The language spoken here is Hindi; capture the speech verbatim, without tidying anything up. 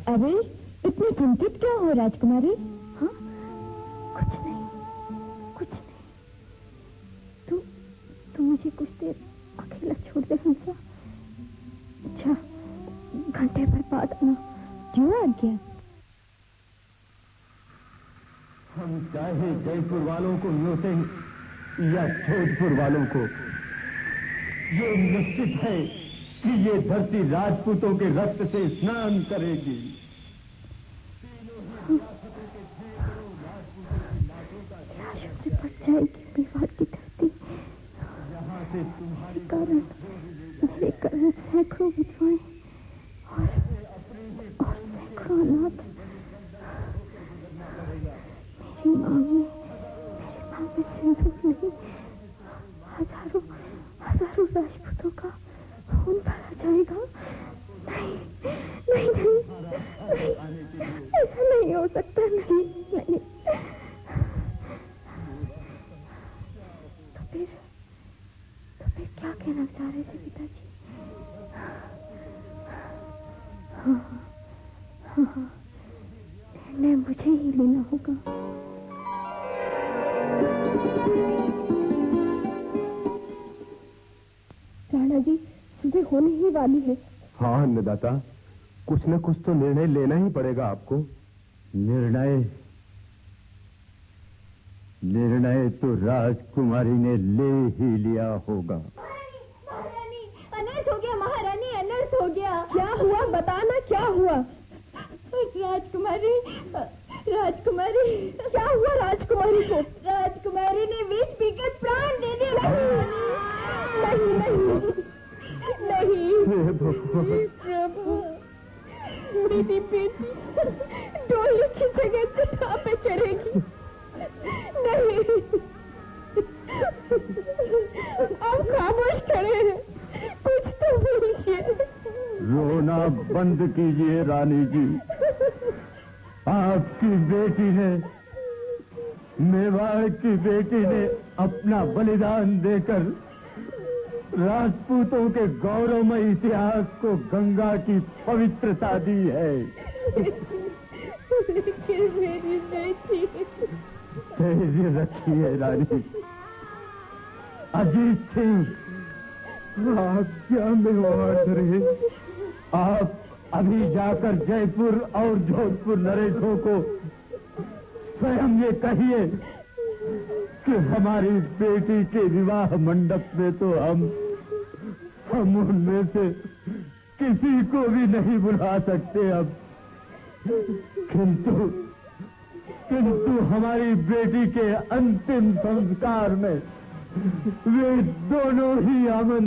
अरे इतनी चिंतित क्यों हो राजकुमारी? हाँ कुछ नहीं, कुछ नहीं। तू तू मुझे कुछ देर अकेला छोड़ दे हंसा। अच्छा घंटे भर बाद आना। जो आ गया। हम चाहे जयपुर वालों को लौटे या जोधपुर वालों को, ये निश्चित है कि ये धरती राजपूतों के रक्त से स्नान करेगी। जाएगी मेवाड़ की धरती। यहाँ से तुम्हारे कारण मेरे कारण सैकड़ों विधवाएं और और सैकड़ों अनाथ। मेरी मांग में मेरी मांग में सिंदूर नहीं, हजारों हजारों राजपूतों का खून भरा जाएगा। नहीं नहीं नहीं नहीं, ऐसा नहीं हो सकता। नहीं नहीं। तो फिर तो फिर क्या कहना चाह रहे थे पिताजी? हाँ हाँ हाँ, निर्णय मुझे ही लेना होगा। राणा जी सुबह होने ही वाली है। हाँ अन्नदाता, कुछ न कुछ तो निर्णय लेना ही पड़ेगा आपको। निर्णय निर्णय तो राजकुमारी ने ले ही लिया होगा। महारानी अनर्थ हो गया, महारानी अनर्थ हो गया। क्या हुआ बताना, क्या हुआ? राजकुमारी राजकुमारी क्या हुआ राजकुमारी को? राजकुमारी ने विष पीकर प्राण दे दिए। नहीं नहीं नहीं प्रभु, मेरी बेटी डोली की जगह चिता पे चढ़ेगी। नहीं अब खामोश खड़े हैं, कुछ तो बोलिए। रोना बंद कीजिए रानी जी। आपकी बेटी ने, मेवाड़ की बेटी ने अपना बलिदान देकर राजपूतों के गौरवमय इतिहास को गंगा की पवित्रता दी है। लेकिन मेरी बेटी। धैर्य रखिए रानी। अजीत सिंह, आप क्या मेवाड़ रहे? आप अभी जाकर जयपुर और जोधपुर नरेशों को स्वयं ये कहिए कि हमारी बेटी के विवाह मंडप में तो हम हम उनमें से किसी को भी नहीं बुला सकते अब, किंतु किंतु हमारी बेटी के अंतिम संस्कार में वे दोनों ही आमंत्रित